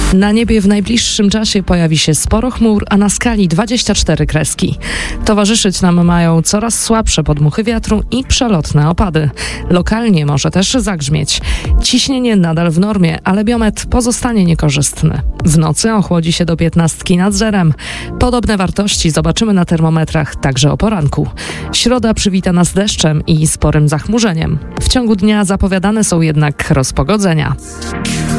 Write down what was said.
Na niebie w najbliższym czasie pojawi się sporo chmur, a na skali 24 kreski. Towarzyszyć nam mają coraz słabsze podmuchy wiatru i przelotne opady. Lokalnie może też zagrzmieć. Ciśnienie nadal w normie, ale biometr pozostanie niekorzystny. W nocy ochłodzi się do 15 nad zerem. Podobne wartości zobaczymy na termometrach także o poranku. Środa przywita nas deszczem i sporym zachmurzeniem. W ciągu dnia zapowiadane są jednak rozpogodzenia.